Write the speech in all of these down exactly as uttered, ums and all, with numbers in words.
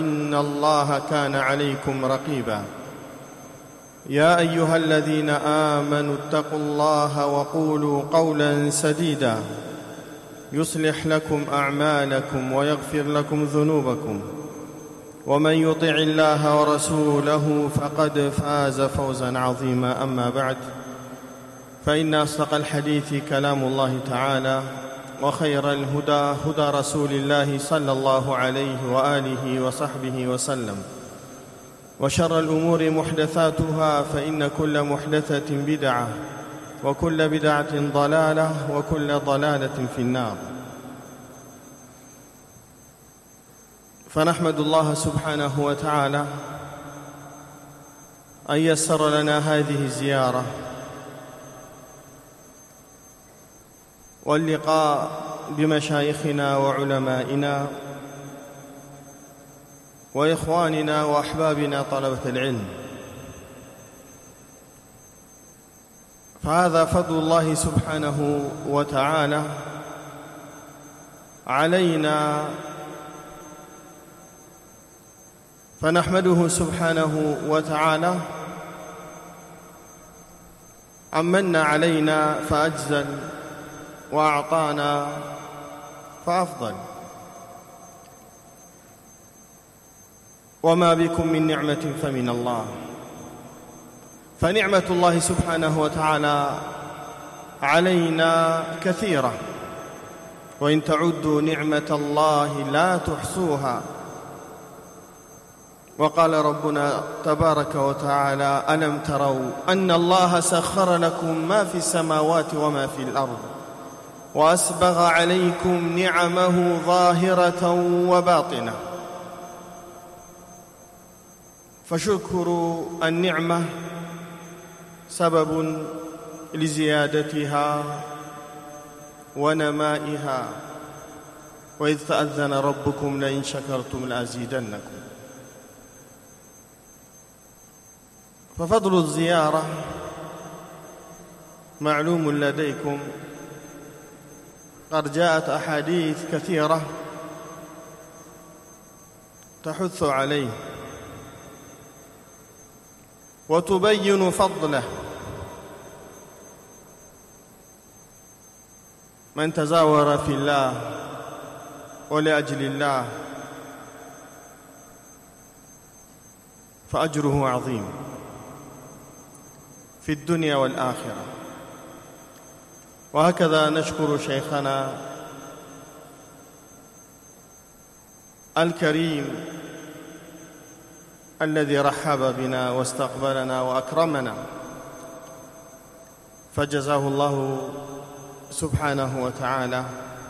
إن الله كان عليكم رقيبا. يا أيها الذين آمنوا اتقوا الله وقولوا قولا سديدا يصلح لكم أعمالكم ويغفر لكم ذنوبكم، ومن يطع الله ورسوله فقد فاز فوزا عظيما. أما بعد، فإن أصدق الحديث كلام الله تعالى، وخير الهدى هدى رسول الله صلى الله عليه وآله وصحبه وسلم، وشر الأمور محدثاتها، فإن كل محدثة بدعة، وكل بدعة ضلالة، وكل ضلالة في النار. فنحمد الله سبحانه وتعالى أن يسر لنا هذه الزيارة واللقاء بمشايخنا وعلمائنا وإخواننا وأحبابنا طلبة العلم، فهذا فضل الله سبحانه وتعالى علينا، فنحمده سبحانه وتعالى أمن علينا فأجزل، وأعطانا فأفضل. وما بكم من نعمة فمن الله، فنعمة الله سبحانه وتعالى علينا كثيرة، وإن تعدوا نعمة الله لا تحصوها. وقال ربنا تبارك وتعالى: ألم تروا أن الله سخر لكم ما في السماوات وما في الأرض وأسبغ عليكم نعمه ظاهرة وباطنة. فشكر النعمة سبب لزيادتها ونمائها، وإذ تأذن ربكم لئن شكرتم لأزيدنكم. ففضل الزيارة معلوم لديكم، قد جاءت أحاديث كثيرة تحث عليه وتبين فضله. من تزاور في الله ولأجل الله فأجره عظيم في الدنيا والآخرة. وهكذا نشكر شيخنا الكريم الذي رحب بنا واستقبلنا وأكرمنا، فجزاه الله سبحانه وتعالى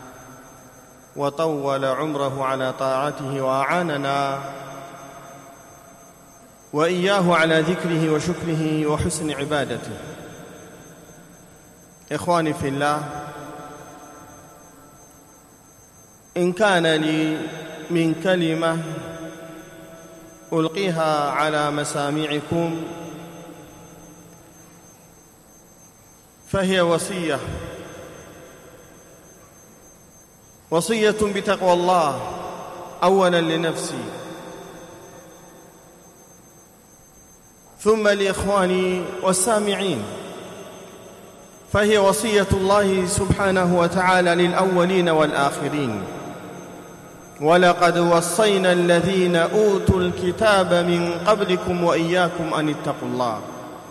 وطول عمره على طاعته، وأعاننا وإياه على ذكره وشكره وحسن عبادته. إخواني في الله، إن كان لي من كلمة ألقيها على مسامعكم فهي وصية وصية بتقوى الله أولا لنفسي، ثم لإخواني والسامعين. فهي وصية الله سبحانه وتعالى للأولين والآخرين: ولقد وصينا الذين أوتوا الكتاب من قبلكم وإياكم أن اتقوا الله.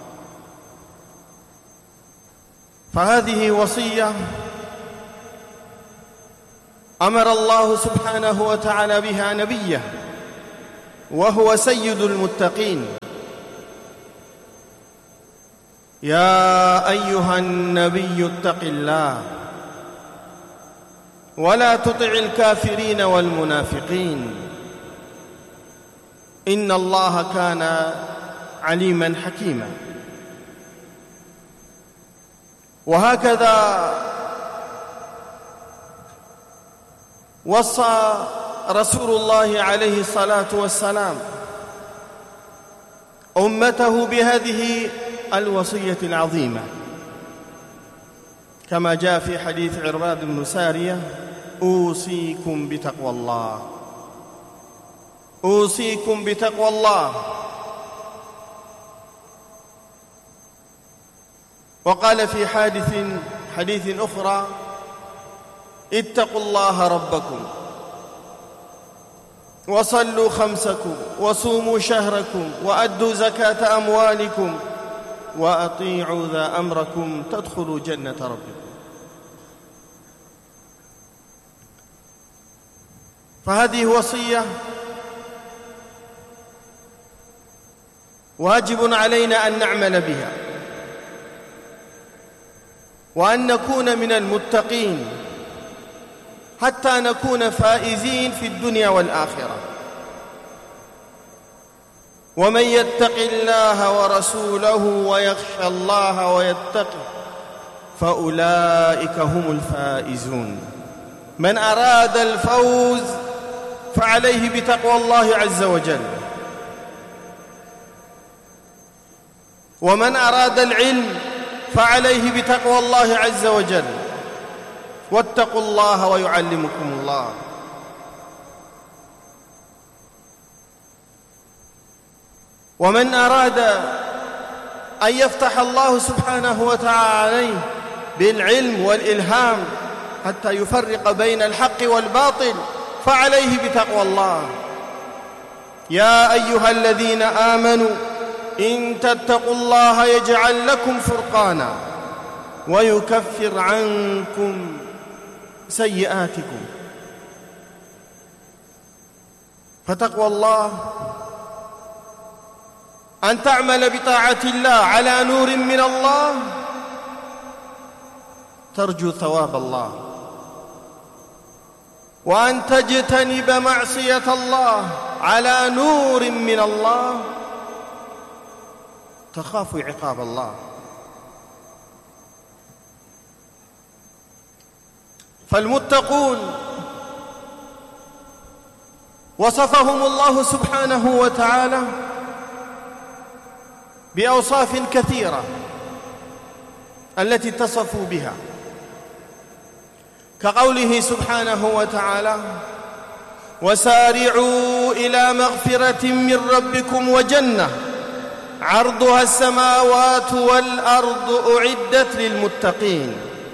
فهذه وصية أمر الله سبحانه وتعالى بها نبيه، وهو سيد المتقين: يا أيها النبي اتق الله ولا تطع الكافرين والمنافقين إن الله كان عليما حكيما. وهكذا وصى رسول الله عليه الصلاة والسلام أمته بهذه الوصية العظيمة، كما جاء في حديث عرباد بن سارية: أوصيكم بتقوى الله. أوصيكم بتقوى الله. وقال في حادث حديث أخرى: اتقوا الله ربكم وصلوا خمسكم وصوموا شهركم وأدوا زكاة أموالكم وأطيعوا ذا أمركم تدخلوا جنة ربكم. فهذه وصية واجب علينا أن نعمل بها، وأن نكون من المتقين حتى نكون فائزين في الدنيا والآخرة. ومن يتق الله ورسوله ويخشى الله ويتقه فأولئك هم الفائزون. من أراد الفوز فعليه بتقوى الله عز وجل، ومن أراد العلم فعليه بتقوى الله عز وجل. واتقوا الله ويعلمكم الله. ومن أراد أن يفتح الله سبحانه وتعالى عليه بالعلم والإلهام حتى يفرق بين الحق والباطل فعليه بتقوى الله. يا أيها الذين آمنوا إن تتقوا الله يجعل لكم فرقانا ويكفر عنكم سيئاتكم. فتقوى الله أن تعمل بطاعة الله على نور من الله ترجو ثواب الله، وأن تجتنب معصية الله على نور من الله تخاف عقاب الله. فالمتقون وصفهم الله سبحانه وتعالى بأوصاف كثيرة التي اتصفوا بها، كقوله سبحانه وتعالى: وسارعوا إلى مغفرة من ربكم وجنة عرضها السماوات والأرض أعدت للمتقين.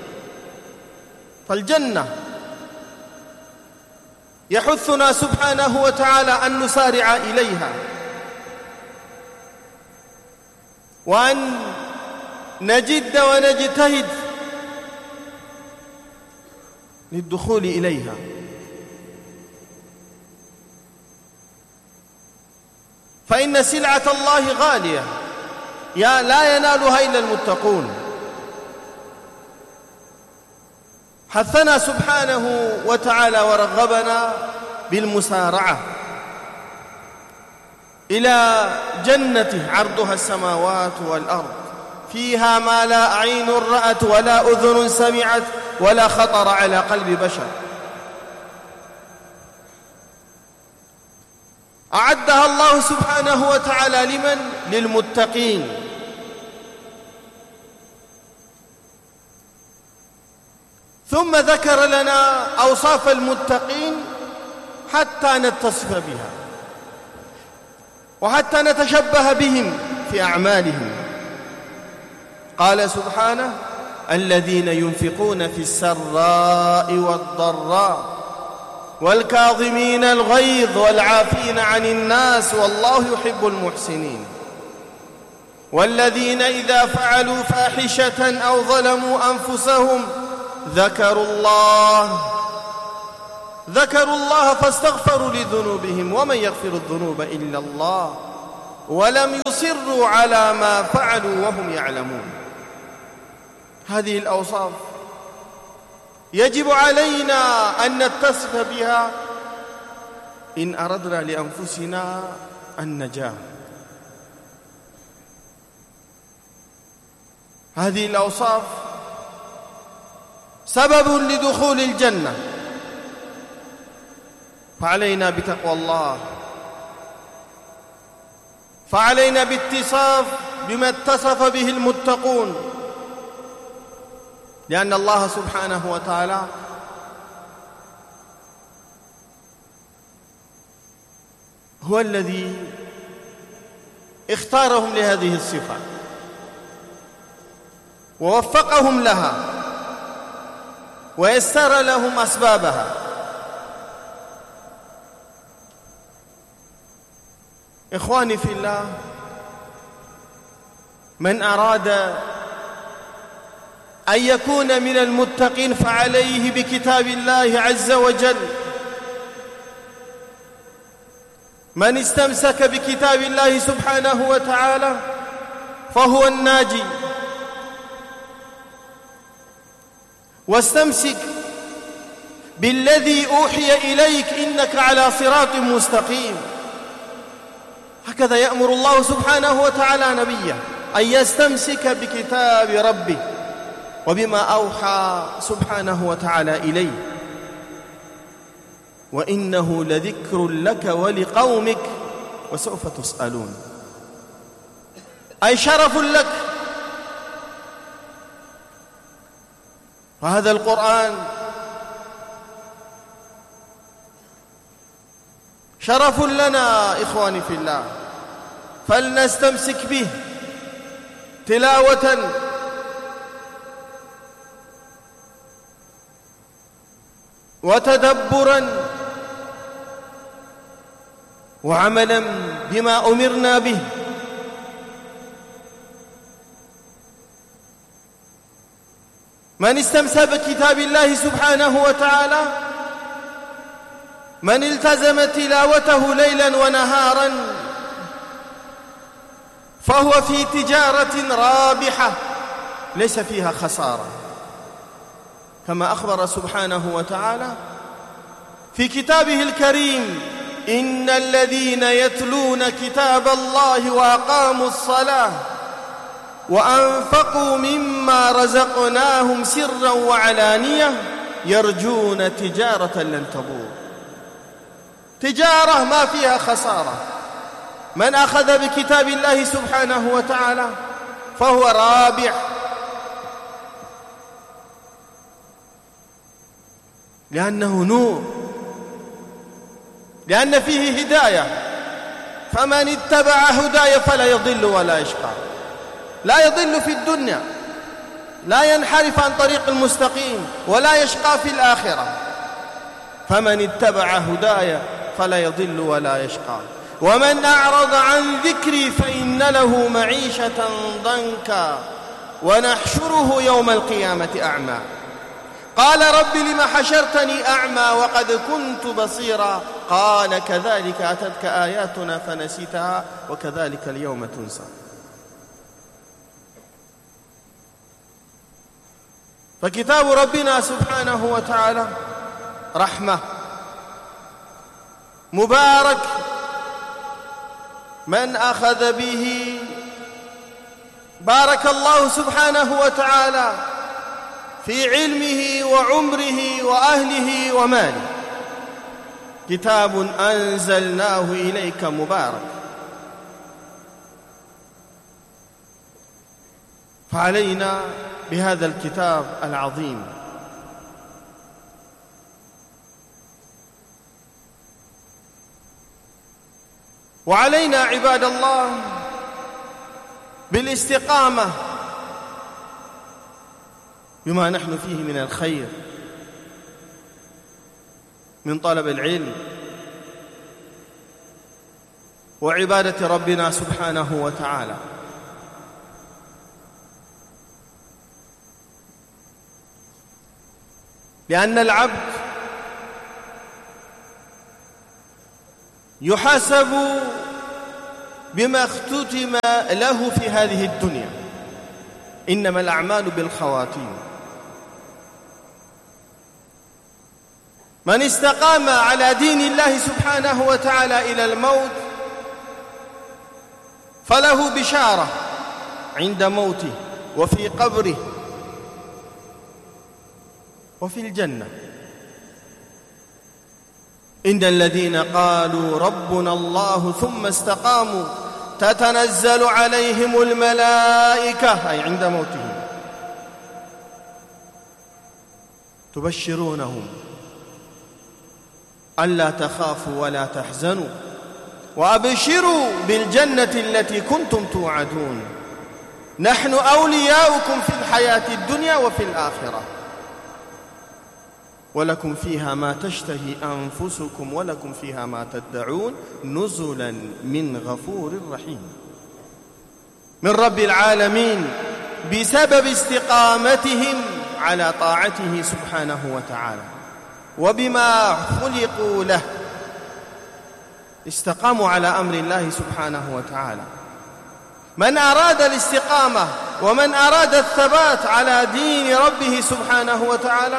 فالجنة يحثنا سبحانه وتعالى أن نسارع إليها، وأن نجد ونجتهد للدخول إليها. فإن سلعة الله غالية يا لا ينالها إلا المتقون. حثنا سبحانه وتعالى ورغبنا بالمسارعة إلى جنة عرضها السماوات والأرض فيها ما لا عين رأت ولا أذن سمعت ولا خطر على قلب بشر. أعدها الله سبحانه وتعالى لمن؟ للمتقين. ثم ذكر لنا أوصاف المتقين حتى نتصف بها وحتى نتشبه بهم في أعمالهم. قال سبحانه: الذين ينفقون في السراء والضراء والكاظمين الغيظ والعافين عن الناس والله يحب المحسنين. والذين إذا فعلوا فاحشة أو ظلموا أنفسهم ذكروا الله ذكروا الله فاستغفروا لذنوبهم ومن يغفر الذنوب إلا الله ولم يصروا على ما فعلوا وهم يعلمون. هذه الأوصاف يجب علينا أن نتصف بها إن أردنا لأنفسنا النجاة. هذه الأوصاف سبب لدخول الجنة، فعلينا بتقوى الله، فعلينا باتصاف بما اتصف به المتقون، لأن الله سبحانه وتعالى هو الذي اختارهم لهذه الصفات ووفقهم لها ويسر لهم أسبابها. إخواني في الله، من أراد أن يكون من المتقين فعليه بكتاب الله عز وجل. من استمسك بكتاب الله سبحانه وتعالى فهو الناجي. واستمسك بالذي أوحي إليك إنك على صراط مستقيم. هكذا يأمر الله سبحانه وتعالى نبيه أن يستمسك بكتاب ربه وبما أوحى سبحانه وتعالى إليه. وإنه لذكر لك ولقومك وسوف تسألون، أي شرف لك. وهذا القرآن شرف لنا إخواني في الله، فلنستمسك به تلاوة وتدبرا وعملا بما أمرنا به. من استمسك بكتاب الله سبحانه وتعالى، من التزم تلاوته ليلا ونهارا، فهو في تجارة رابحة ليس فيها خسارة، كما أخبر سبحانه وتعالى في كتابه الكريم: إن الذين يتلون كتاب الله وأقاموا الصلاة وأنفقوا مما رزقناهم سرا وعلانية يرجون تجارة لن تبور. تجارة ما فيها خسارة. من أخذ بكتاب الله سبحانه وتعالى فهو رابح، لأنه نور، لأن فيه هداية. فمن اتبع هدايا فلا يضل ولا يشقى. لا يضل في الدنيا، لا ينحرف عن طريق المستقيم، ولا يشقى في الآخرة. فمن اتبع هدايا فلا يضل ولا يشقى. ومن أعرض عن ذكري فإن له معيشة ضنكا ونحشره يوم القيامة أعمى. قال رب لم حشرتني أعمى وقد كنت بصيرا. قال كذلك أتتك آياتنا فنسيتها وكذلك اليوم تنسى. فكتاب ربنا سبحانه وتعالى رحمة مبارك، من أخذ به بارك الله سبحانه وتعالى في علمه وعمره وأهله وماله. كتاب أنزلناه إليك مبارك. فعلينا بهذا الكتاب العظيم وعلينا عباد الله بالاستقامة بما نحن فيه من الخير، من طلب العلم وعبادة ربنا سبحانه وتعالى. لأن العبد يحاسب بما اختتم له في هذه الدنيا، إنما الأعمال بالخواتيم. من استقام على دين الله سبحانه وتعالى إلى الموت فله بشارة عند موته وفي قبره وفي الجنة. إن الذين قالوا ربنا الله ثم استقاموا تتنزل عليهم الملائكة، أي عند موتهم، تبشرونهم ألا تخافوا ولا تحزنوا وأبشروا بالجنة التي كنتم توعدون نحن أولياؤكم في الحياة الدنيا وفي الآخرة ولكم فيها ما تشتهي أنفسكم ولكم فيها ما تدعون نزلا من غفور رحيم. من رب العالمين بسبب استقامتهم على طاعته سبحانه وتعالى وبما خلقوا له، استقاموا على أمر الله سبحانه وتعالى. من أراد الاستقامة ومن أراد الثبات على دين ربه سبحانه وتعالى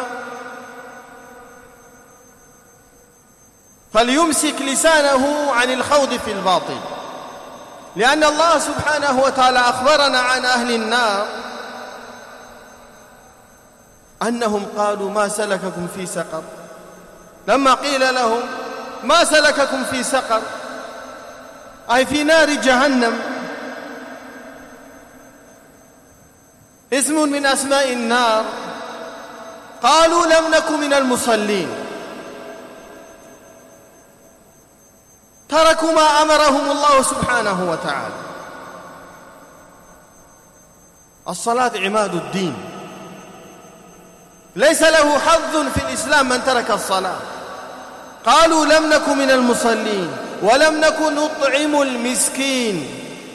فليمسك لسانه عن الخوض في الباطل، لأن الله سبحانه وتعالى أخبرنا عن أهل النار أنهم قالوا ما سلككم في سقر، لما قيل لهم ما سلككم في سقر أي في نار جهنم، اسم من أسماء النار، قالوا لم نكن من المصلين، تركوا ما أمرهم الله سبحانه وتعالى. الصلاة عماد الدين، ليس له حظ في الإسلام من ترك الصلاة. قالوا لم نكن من المصلين ولم نكن نطعم المسكين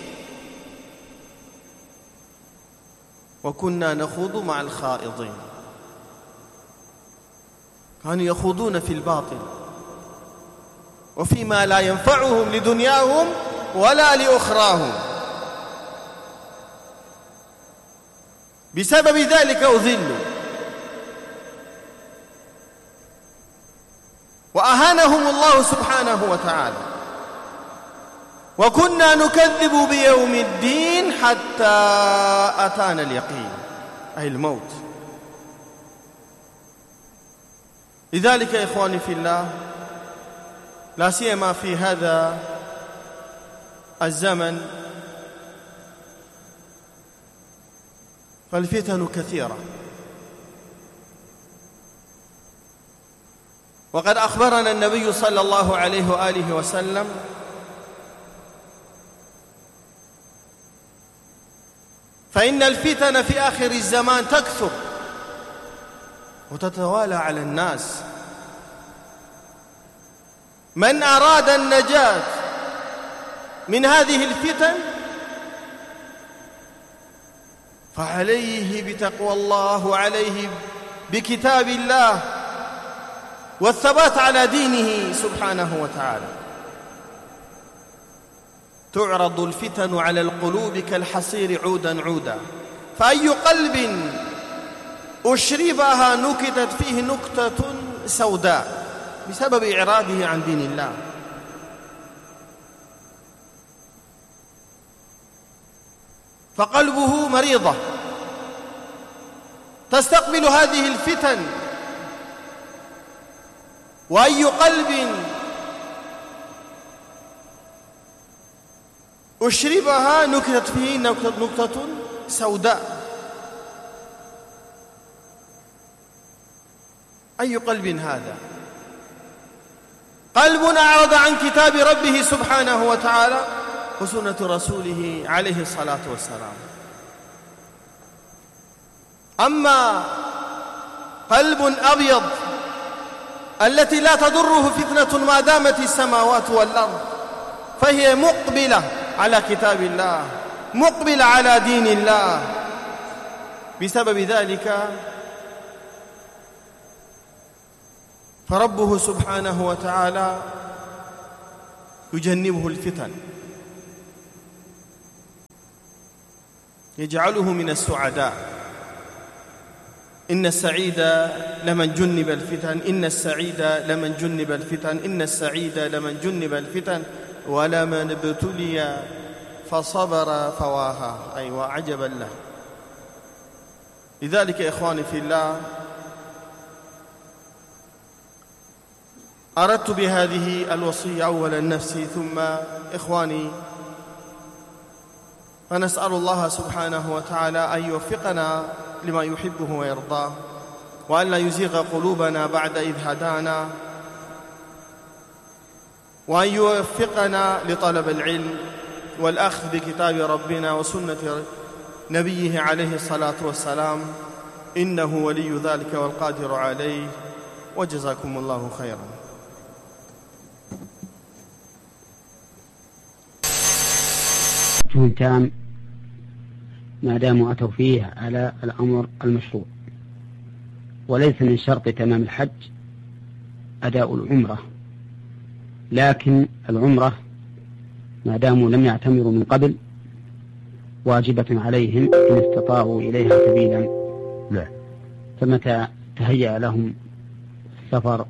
وكنا نخوض مع الخائضين. كانوا يخوضون في الباطل وفيما لا ينفعهم لدنياهم ولا لأخراهم، بسبب ذلك أذلوا وأهانهم الله سبحانه وتعالى. وكنا نكذب بيوم الدين حتى أتانا اليقين أي الموت. لذلك يا إخواني في الله، لا سيما في هذا الزمن فالفتن كثيرة، وقد أخبرنا النبي صلى الله عليه وآله وسلم فإن الفتن في آخر الزمان تكثر وتتوالى على الناس. من أراد النجاة من هذه الفتن فعليه بتقوى الله وعليه بكتاب الله والثبات على دينه سبحانه وتعالى. تعرض الفتن على القلوب كالحصير عودا عودا، فأي قلب أشربها نكتت فيه نكتة سوداء بسبب إعراضه عن دين الله. فقلبه مريضة تستقبل هذه الفتن، وأي قلب أشربها نكتت فيه نكتة سوداء. أي قلب هذا؟ قلب أعرض عن كتاب ربه سبحانه وتعالى وسنة رسوله عليه الصلاة والسلام. أما قلب أبيض التي لا تضره فتنة ما دامت السماوات والأرض، فهي مقبلة على كتاب الله، مقبلة على دين الله. بسبب ذلك فربه سبحانه وتعالى يجنبه الفتن، يجعله من السعداء. إن السعيد لمن جنب الفتن، إن السعيد لمن جنب الفتن، إن السعيد لمن جنب الفتن ولمن ابتلي فصبر فواها، أي وعجبا له. لذلك يا إخواني في الله، أردت بهذه الوصية أولا نفسي ثم إخواني، فنسأل الله سبحانه وتعالى أن يوفقنا لما يحبه ويرضاه، وأن لا يزيغ قلوبنا بعد إذ هدانا، وأن يوفقنا لطلب العلم والأخذ بكتاب ربنا وسنة نبيه عليه الصلاة والسلام، إنه ولي ذلك والقادر عليه. وجزاكم الله خيرا. تام ما داموا أتوا فيه على الأمر المشروع، وليس من شرط تمام الحج أداء العمرة، لكن العمرة ما داموا لم يعتمروا من قبل واجبة عليهم إن استطاعوا إليها سبيلا. لا. فمتى تهيأ لهم السفر